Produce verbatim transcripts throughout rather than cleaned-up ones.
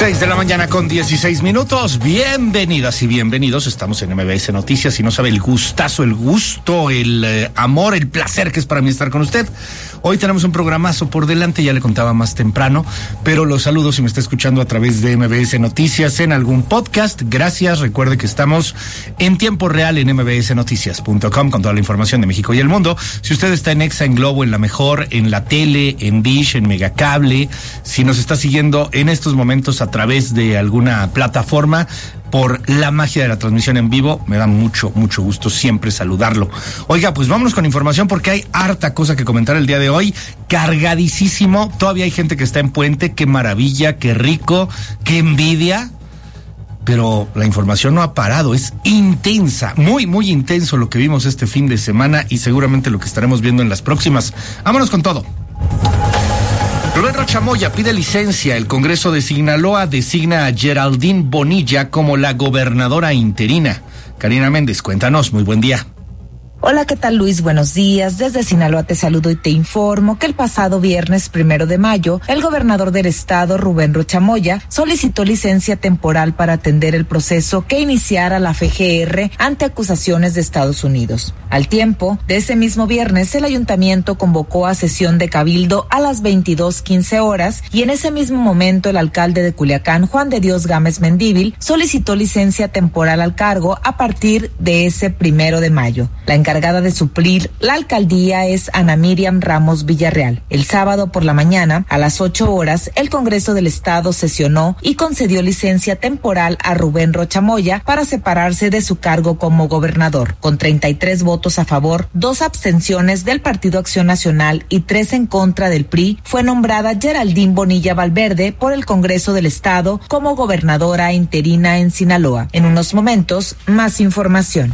seis de la mañana con dieciséis minutos. Bienvenidas y bienvenidos. Estamos en M B S Noticias y no sabe el gustazo, el gusto, el eh, amor, el placer que es para mí estar con usted. Hoy tenemos un programazo por delante, ya le contaba más temprano, pero los saludo si me está escuchando a través de M B S Noticias en algún podcast. Gracias. Recuerde que estamos en tiempo real en m b s noticias punto com con toda la información de México y el mundo. Si usted está en Exa, en Globo, en La Mejor, en la tele, en Dish, en Megacable, si nos está siguiendo en estos momentos a través de alguna plataforma, por la magia de la transmisión en vivo, me da mucho, mucho gusto siempre saludarlo. Oiga, pues vámonos con información porque hay harta cosa que comentar el día de hoy, cargadísimo. Todavía hay gente que está en puente, qué maravilla, qué rico, qué envidia. Pero la información no ha parado, es intensa, muy, muy intenso lo que vimos este fin de semana y seguramente lo que estaremos viendo en las próximas. Vámonos con todo. Rubén Rocha Moya pide licencia. El Congreso de Sinaloa designa a Geraldine Bonilla como la gobernadora interina. Karina Méndez, cuéntanos, muy buen día. Hola, ¿qué tal, Luis? Buenos días. Desde Sinaloa te saludo y te informo que el pasado viernes primero de mayo, el gobernador del estado, Rubén Rocha Moya, solicitó licencia temporal para atender el proceso que iniciara la F G R ante acusaciones de Estados Unidos. Al tiempo de ese mismo viernes, el ayuntamiento convocó a sesión de cabildo a las veintidós quince horas y en ese mismo momento el alcalde de Culiacán, Juan de Dios Gámez Mendívil, solicitó licencia temporal al cargo a partir de ese primero de mayo. La encargada de suplir la alcaldía es Ana Miriam Ramos Villarreal. El sábado por la mañana, a las ocho horas, el Congreso del Estado sesionó y concedió licencia temporal a Rubén Rocha Moya para separarse de su cargo como gobernador. Con treinta y tres votos a favor, dos abstenciones del Partido Acción Nacional y tres en contra del P R I, fue nombrada Geraldine Bonilla Valverde por el Congreso del Estado como gobernadora interina en Sinaloa. En unos momentos, más información.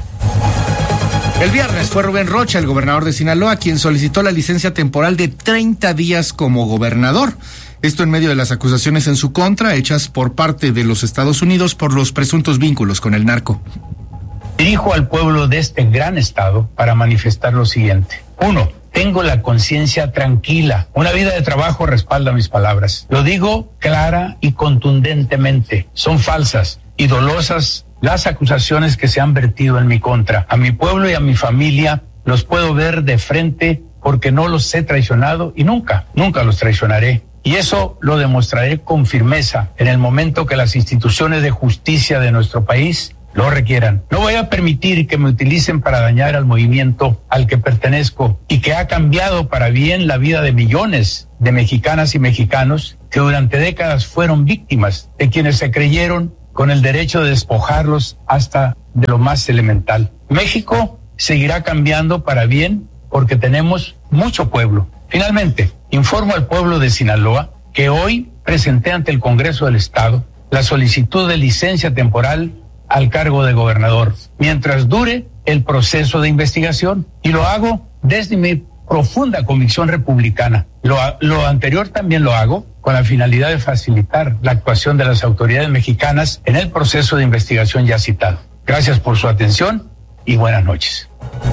El viernes fue Rubén Rocha, el gobernador de Sinaloa, quien solicitó la licencia temporal de treinta días como gobernador. Esto en medio de las acusaciones en su contra, hechas por parte de los Estados Unidos por los presuntos vínculos con el narco. Dirijo al pueblo de este gran estado para manifestar lo siguiente. Uno, tengo la conciencia tranquila. Una vida de trabajo respalda mis palabras. Lo digo clara y contundentemente. Son falsas y dolosas las acusaciones que se han vertido en mi contra. A mi pueblo y a mi familia los puedo ver de frente porque no los he traicionado y nunca, nunca los traicionaré. Y eso lo demostraré con firmeza en el momento que las instituciones de justicia de nuestro país lo requieran. No voy a permitir que me utilicen para dañar al movimiento al que pertenezco y que ha cambiado para bien la vida de millones de mexicanas y mexicanos que durante décadas fueron víctimas de quienes se creyeron con el derecho de despojarlos hasta de lo más elemental. México seguirá cambiando para bien porque tenemos mucho pueblo. Finalmente, informo al pueblo de Sinaloa que hoy presenté ante el Congreso del Estado la solicitud de licencia temporal al cargo de gobernador, mientras dure el proceso de investigación. Y lo hago desde mi profunda convicción republicana. Lo, lo anterior también lo hago con la finalidad de facilitar la actuación de las autoridades mexicanas en el proceso de investigación ya citado. Gracias por su atención y buenas noches.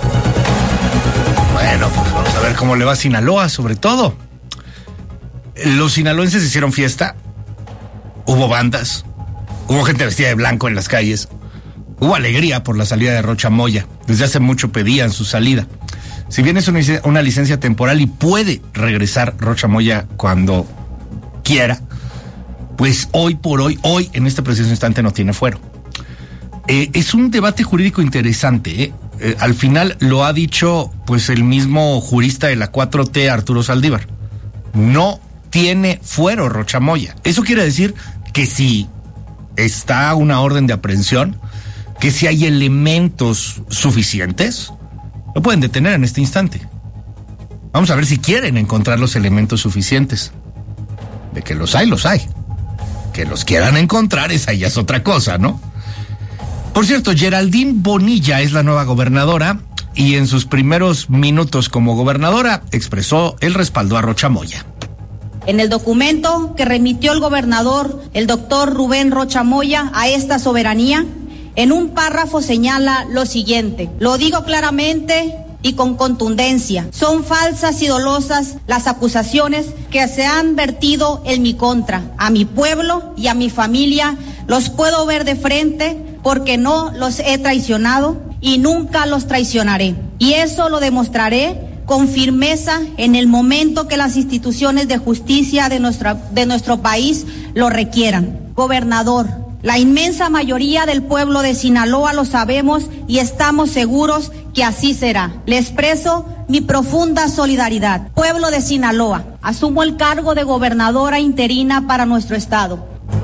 Bueno, pues vamos a ver cómo le va a Sinaloa, sobre todo. Los sinaloenses hicieron fiesta, hubo bandas, hubo gente vestida de blanco en las calles, hubo alegría por la salida de Rocha Moya. Desde hace mucho pedían su salida. Si bien es una, una licencia temporal y puede regresar Rocha Moya cuando quiera, pues hoy por hoy, hoy en este preciso instante no tiene fuero. Eh, es un debate jurídico interesante, ¿eh? Eh, al final lo ha dicho pues el mismo jurista de la cuatro T, Arturo Saldívar. No tiene fuero Rocha Moya. Eso quiere decir que si está una orden de aprehensión, que si hay elementos suficientes, lo pueden detener en este instante. Vamos a ver si quieren encontrar los elementos suficientes. De que los hay, los hay. Que los quieran encontrar, esa ya es otra cosa, ¿no? Por cierto, Geraldine Bonilla es la nueva gobernadora y en sus primeros minutos como gobernadora expresó el respaldo a Rocha Moya. En el documento que remitió el gobernador, el doctor Rubén Rocha Moya, a esta soberanía, en un párrafo señala lo siguiente: lo digo claramente y con contundencia. Son falsas y dolosas las acusaciones que se han vertido en mi contra. A mi pueblo y a mi familia los puedo ver de frente porque no los he traicionado y nunca los traicionaré. Y eso lo demostraré con firmeza en el momento que las instituciones de justicia de, nuestra, de nuestro país lo requieran. Gobernador, la inmensa mayoría del pueblo de Sinaloa lo sabemos y estamos seguros que así será. Le expreso mi profunda solidaridad. Pueblo de Sinaloa, asumo el cargo de gobernadora interina para nuestro estado.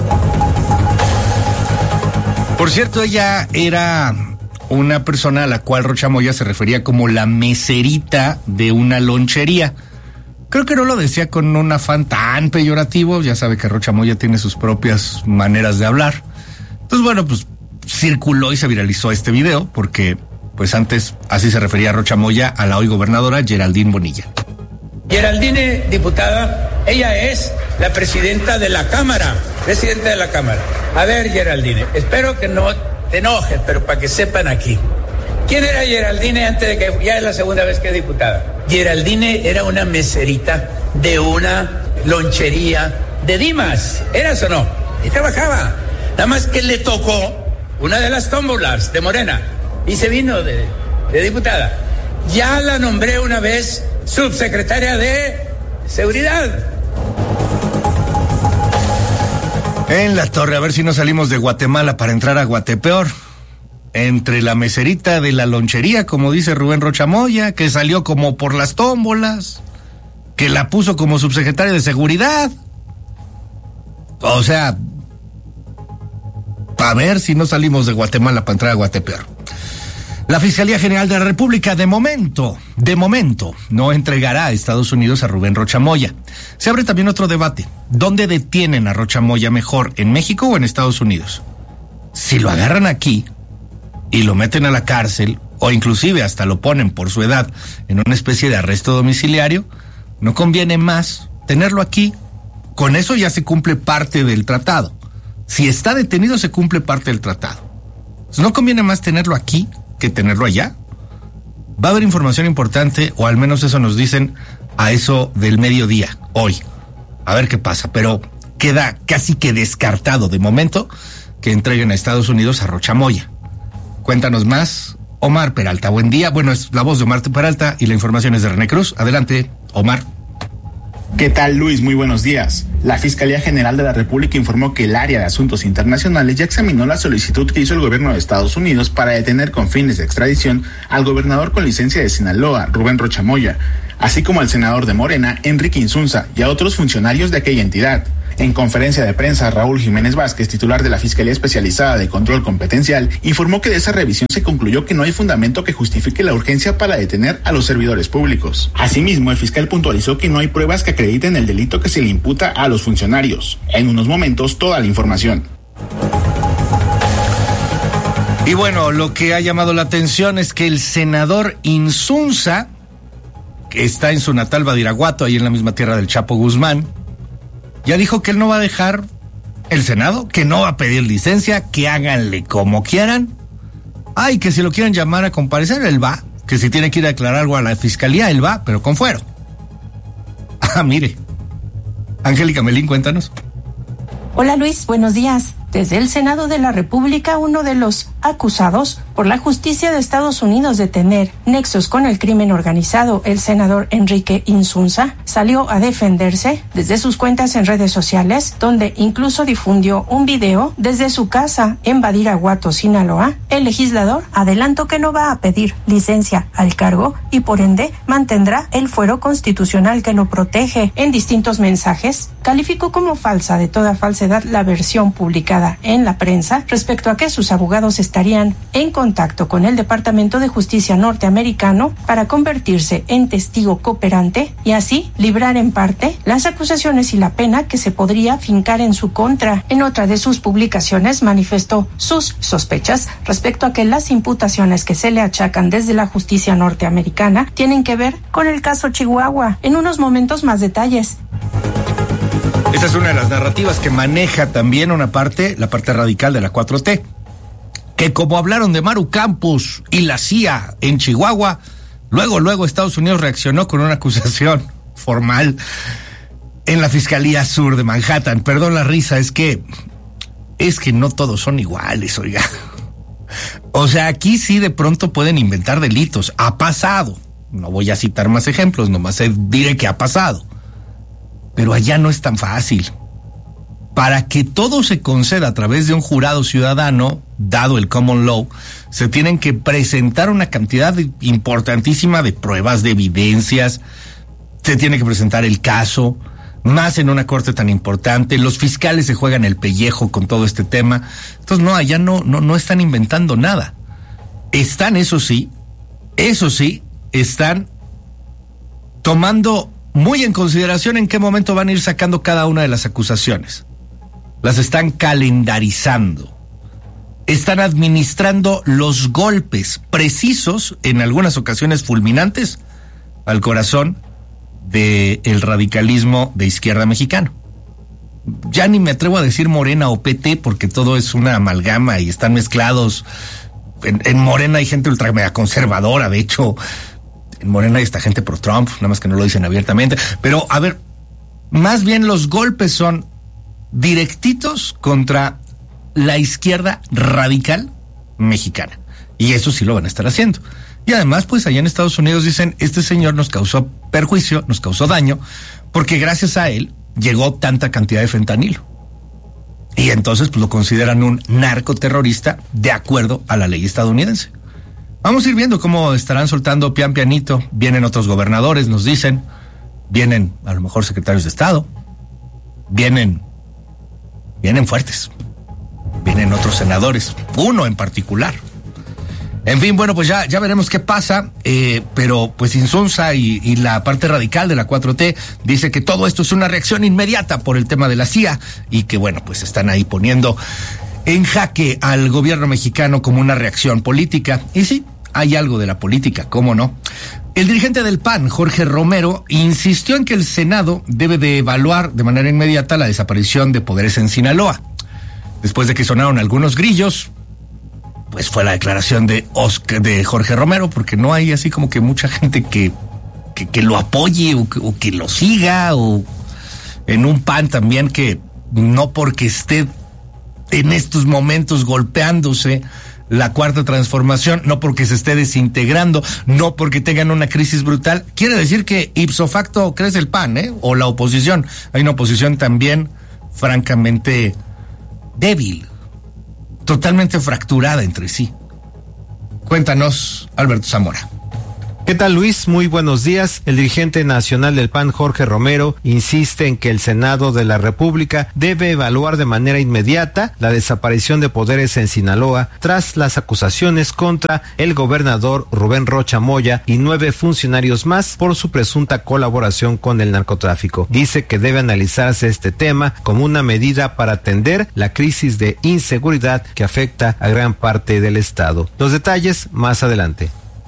Por cierto, ella era una persona a la cual Rocha Moya se refería como la meserita de una lonchería. Creo que no lo decía con un afán tan peyorativo, ya sabe que Rocha Moya tiene sus propias maneras de hablar. Entonces, bueno, pues circuló y se viralizó este video, porque pues antes así se refería Rocha Moya a la hoy gobernadora Geraldine Bonilla. Geraldine, diputada, ella es la presidenta de la Cámara, presidenta de la Cámara. A ver, Geraldine, espero que no te enojes, pero para que sepan aquí. ¿Quién era Geraldine antes de que ya es la segunda vez que es diputada? Geraldine era una meserita de una lonchería de Dimas, ¿eras o no? Y trabajaba. Nada más que le tocó una de las tómbolas de Morena y se vino de, de diputada. Ya la nombré una vez subsecretaria de Seguridad. En la torre, a ver si no salimos de Guatemala para entrar a Guatepeor. Entre la meserita de la lonchería, como dice Rubén Rocha Moya, que salió como por las tómbolas, que la puso como subsecretaria de Seguridad. O sea, a ver si no salimos de Guatemala para entrar a Guatepeor. La Fiscalía General de la República, de momento, de momento, no entregará a Estados Unidos a Rubén Rocha Moya. Se abre también otro debate. ¿Dónde detienen a Rocha Moya mejor, en México o en Estados Unidos? Si lo agarran aquí y lo meten a la cárcel, o inclusive hasta lo ponen por su edad en una especie de arresto domiciliario, ¿no conviene más tenerlo aquí? Con eso ya se cumple parte del tratado. Si está detenido, se cumple parte del tratado. ¿No conviene más tenerlo aquí que tenerlo allá? Va a haber información importante, o al menos eso nos dicen a eso del mediodía, hoy. A ver qué pasa, pero queda casi que descartado de momento que entreguen a Estados Unidos a Rocha Moya. Cuéntanos más, Omar Peralta. Buen día, bueno, es la voz de Omar Peralta y la información es de René Cruz. Adelante, Omar. ¿Qué tal, Luis? Muy buenos días. La Fiscalía General de la República informó que el área de asuntos internacionales ya examinó la solicitud que hizo el gobierno de Estados Unidos para detener con fines de extradición al gobernador con licencia de Sinaloa, Rubén Rocha Moya, así como al senador de Morena, Enrique Insunza, y a otros funcionarios de aquella entidad. En conferencia de prensa, Raúl Jiménez Vázquez, titular de la Fiscalía Especializada de Control Competencial, informó que de esa revisión se concluyó que no hay fundamento que justifique la urgencia para detener a los servidores públicos. Asimismo, el fiscal puntualizó que no hay pruebas que acrediten el delito que se le imputa a los funcionarios. En unos momentos, toda la información. Y bueno, lo que ha llamado la atención es que el senador Insunza, que está en su natal Badiraguato, ahí en la misma tierra del Chapo Guzmán, ya dijo que él no va a dejar el Senado, que no va a pedir licencia, que háganle como quieran. Ay, que si lo quieren llamar a comparecer, él va. Que si tiene que ir a declarar algo a la fiscalía, él va, pero con fuero. Ah, mire. Angélica Melín, cuéntanos. Hola Luis, buenos días. Desde el Senado de la República, uno de los acusados por la justicia de Estados Unidos de tener nexos con el crimen organizado, el senador Enrique Insunza, salió a defenderse desde sus cuentas en redes sociales, donde incluso difundió un video desde su casa en Badiraguato, Sinaloa. El legislador adelantó que no va a pedir licencia al cargo y por ende mantendrá el fuero constitucional que lo protege. En distintos mensajes, calificó como falsa de toda falsedad la versión publicada en la prensa respecto a que sus abogados estarían en contacto con el Departamento de Justicia norteamericano para convertirse en testigo cooperante y así librar en parte las acusaciones y la pena que se podría fincar en su contra. En otra de sus publicaciones manifestó sus sospechas respecto a que las imputaciones que se le achacan desde la justicia norteamericana tienen que ver con el caso Chihuahua. En unos momentos más detalles. Esa es una de las narrativas que maneja también una parte, la parte radical de la cuatro T. Que como hablaron de Maru Campos y la C I A en Chihuahua, Luego, luego Estados Unidos reaccionó con una acusación formal en la Fiscalía Sur de Manhattan. Perdón la risa, es que es que no todos son iguales, oiga. O sea, aquí sí de pronto pueden inventar delitos. Ha pasado. No voy a citar más ejemplos, nomás diré que ha pasado. Pero allá no es tan fácil. Para que todo se conceda a través de un jurado ciudadano, dado el common law, se tienen que presentar una cantidad importantísima de pruebas, de evidencias. Se tiene que presentar el caso, más en una corte tan importante. Los fiscales se juegan el pellejo con todo este tema. Entonces, no, allá no, no, no están inventando nada. Están, eso sí, eso sí, están tomando muy en consideración en qué momento van a ir sacando cada una de las acusaciones. Las están calendarizando. Están administrando los golpes precisos, en algunas ocasiones fulminantes, al corazón del radicalismo de izquierda mexicano. Ya ni me atrevo a decir Morena o P T porque todo es una amalgama y están mezclados. En, en Morena hay gente ultra mega conservadora, de hecho, en Morena hay esta gente pro Trump, nada más que no lo dicen abiertamente. Pero, a ver, más bien los golpes son directitos contra la izquierda radical mexicana. Y eso sí lo van a estar haciendo. Y además, pues allá en Estados Unidos dicen, este señor nos causó perjuicio, nos causó daño, porque gracias a él llegó tanta cantidad de fentanilo. Y entonces pues lo consideran un narcoterrorista de acuerdo a la ley estadounidense. Vamos a ir viendo cómo estarán soltando pian pianito. Vienen otros gobernadores, nos dicen. Vienen a lo mejor secretarios de Estado. Vienen, vienen fuertes. Vienen otros senadores, uno en particular. En fin, bueno, pues ya, ya veremos qué pasa, eh, pero pues Insunza y, y la parte radical de la cuatro T dice que todo esto es una reacción inmediata por el tema de la C I A y que bueno, pues están ahí poniendo en jaque al gobierno mexicano como una reacción política. Y sí, hay algo de la política, ¿cómo no? El dirigente del P A N, Jorge Romero, insistió en que el Senado debe de evaluar de manera inmediata la desaparición de poderes en Sinaloa. Después de que sonaron algunos grillos, pues fue la declaración de Oscar, de Jorge Romero, porque no hay así como que mucha gente que, que, que lo apoye o que, o que lo siga, o en un P A N también que no porque esté en estos momentos golpeándose la cuarta transformación, no porque se esté desintegrando, no porque tengan una crisis brutal, quiere decir que ipso facto crece el P A N, ¿eh? O la oposición. Hay una oposición también francamente débil, totalmente fracturada entre sí. Cuéntanos, Alberto Zamora. ¿Qué tal, Luis? Muy buenos días. El dirigente nacional del P A N, Jorge Romero, insiste en que el Senado de la República debe evaluar de manera inmediata la desaparición de poderes en Sinaloa tras las acusaciones contra el gobernador Rubén Rocha Moya y nueve funcionarios más por su presunta colaboración con el narcotráfico. Dice que debe analizarse este tema como una medida para atender la crisis de inseguridad que afecta a gran parte del estado. Los detalles más adelante.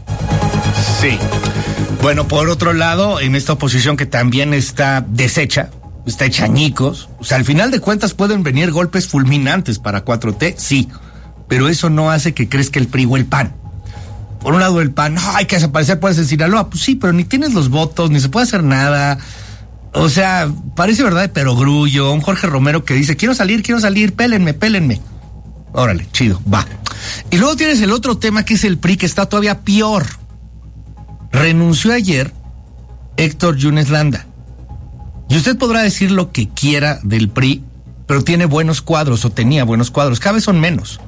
Sí. Bueno, por otro lado, en esta oposición que también está deshecha, está hecha añicos, o sea, al final de cuentas pueden venir golpes fulminantes para cuatro T, sí, pero eso no hace que crezca el P R I o el P A N. Por un lado el P A N, no, hay que desaparecer, puedes en Sinaloa, pues sí, pero ni tienes los votos, ni se puede hacer nada. O sea, parece verdad de perogrullo, un Jorge Romero que dice, quiero salir, quiero salir, pélenme, pélenme. Órale, chido, va. Y luego tienes el otro tema que es el P R I, que está todavía peor. Renunció ayer Héctor Yunes Landa. Y usted podrá decir lo que quiera del P R I, pero tiene buenos cuadros, o tenía buenos cuadros, cada vez son menos.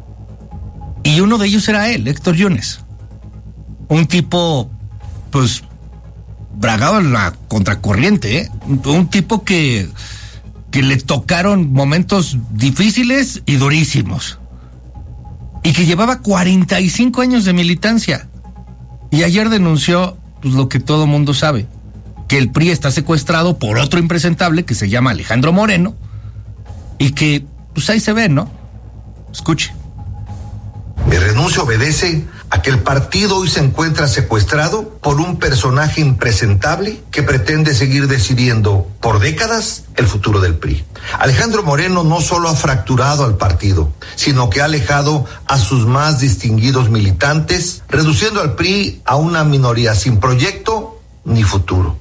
Y uno de ellos era él, Héctor Yunes. Un tipo, pues, bragado en la contracorriente, ¿eh? Un tipo que, que le tocaron momentos difíciles y durísimos. Y que llevaba cuarenta y cinco años de militancia. Y ayer denunció pues, lo que todo mundo sabe, que el P R I está secuestrado por otro impresentable que se llama Alejandro Moreno y que, pues ahí se ve, ¿no? Escuche. Mi renuncia obedece a que el partido hoy se encuentra secuestrado por un personaje impresentable que pretende seguir decidiendo por décadas el futuro del P R I. Alejandro Moreno no solo ha fracturado al partido, sino que ha alejado a sus más distinguidos militantes, reduciendo al P R I a una minoría sin proyecto ni futuro.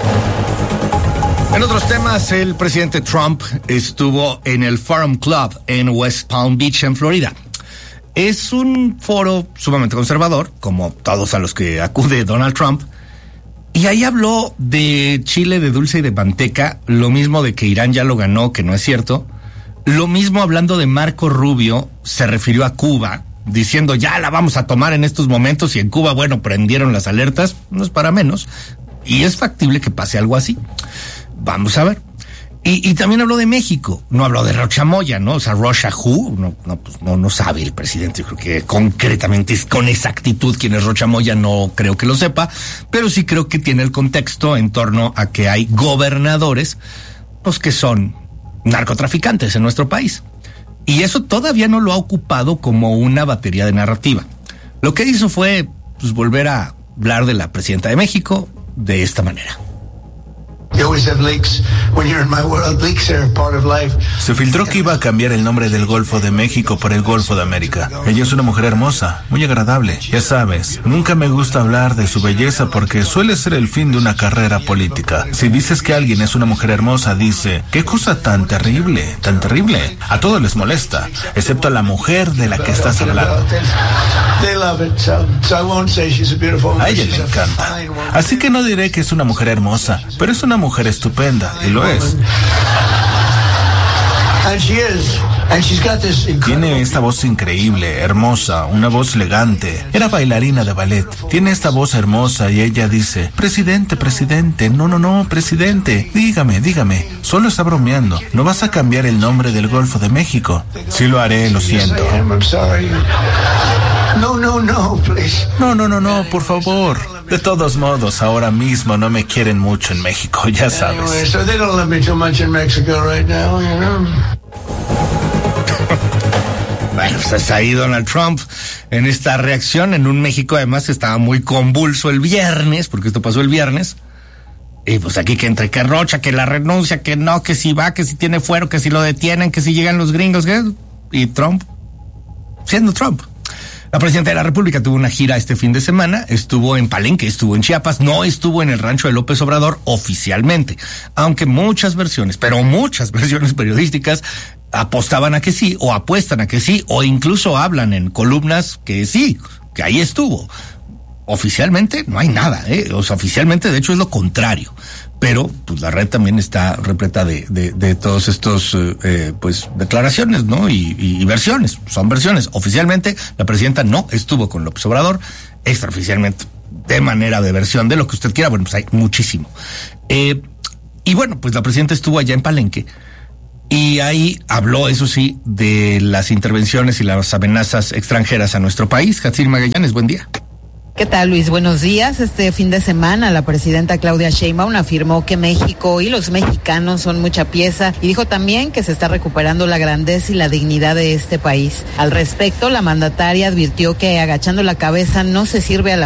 En otros temas, el presidente Trump estuvo en el Forum Club en West Palm Beach, en Florida. Es un foro sumamente conservador, como todos a los que acude Donald Trump, y ahí habló de Chile, de dulce y de manteca, lo mismo de que Irán ya lo ganó, que no es cierto, lo mismo hablando de Marco Rubio, se refirió a Cuba, diciendo ya la vamos a tomar en estos momentos, y en Cuba, bueno, prendieron las alertas, no es para menos, y es factible que pase algo así. Vamos a ver. Y, y también habló de México, no habló de Rocha Moya, ¿no? O sea, Russia Who, no, no, pues no, no sabe el presidente, yo creo que concretamente, con exactitud quién es Rocha Moya, no creo que lo sepa, pero sí creo que tiene el contexto en torno a que hay gobernadores, pues que son narcotraficantes en nuestro país. Y eso todavía no lo ha ocupado como una batería de narrativa. Lo que hizo fue, pues, volver a hablar de la presidenta de México de esta manera. Se filtró que iba a cambiar el nombre del Golfo de México por el Golfo de América. Ella es una mujer hermosa, muy agradable. Ya sabes, nunca me gusta hablar de su belleza porque suele ser el fin de una carrera política. Si dices que alguien es una mujer hermosa, dice, ¿qué cosa tan terrible, tan terrible? A todos les molesta, excepto a la mujer de la que estás hablando. A ella le encanta. Así que no diré que es una mujer hermosa, pero es una mujer estupenda, y lo es. Tiene esta voz increíble, hermosa, una voz elegante. Era bailarina de ballet. Tiene esta voz hermosa y ella dice, presidente, presidente, no, no, no, presidente, dígame, dígame, solo está bromeando. ¿No vas a cambiar el nombre del Golfo de México? Sí lo haré, lo siento. No, no, no, please. No, no, no, no, por favor. De todos modos, ahora mismo no me quieren mucho en México, ya sabes. Anyway, so they don't love me too much in Mexico right now, you know. Bueno, pues ahí Donald Trump en esta reacción en un México además estaba muy convulso el viernes, porque esto pasó el viernes. Y pues aquí que entre que Rocha, que la renuncia, que no, que si va, que si tiene fuero, que si lo detienen, que si llegan los gringos, que... y Trump, siendo Trump. La presidenta de la República tuvo una gira este fin de semana, estuvo en Palenque, estuvo en Chiapas, no estuvo en el rancho de López Obrador oficialmente, aunque muchas versiones, pero muchas versiones periodísticas apostaban a que sí, o apuestan a que sí, o incluso hablan en columnas que sí, que ahí estuvo. Oficialmente no hay nada, ¿eh? O sea, oficialmente de hecho es lo contrario. Pero pues la red también está repleta de, de, de todos estos eh, pues declaraciones, ¿no? Y, y, y versiones, son versiones. Oficialmente la presidenta no estuvo con López Obrador, extraoficialmente de manera de versión de lo que usted quiera, bueno, pues hay muchísimo. Eh, y bueno, pues la presidenta estuvo allá en Palenque y ahí habló, eso sí, de las intervenciones y las amenazas extranjeras a nuestro país. Hatsiri Magallanes, buen día. ¿Qué tal, Luis? Buenos días. Este fin de semana la presidenta Claudia Sheinbaum afirmó que México y los mexicanos son mucha pieza y dijo también que se está recuperando la grandeza y la dignidad de este país. Al respecto, la mandataria advirtió que agachando la cabeza no se sirve a la